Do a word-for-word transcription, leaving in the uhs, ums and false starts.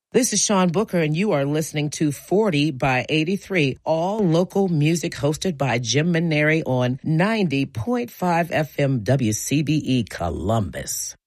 This is Sean Booker, and you are listening to forty by eighty-three, all local music hosted by Jim Maneri on ninety point five F M W C B E Columbus.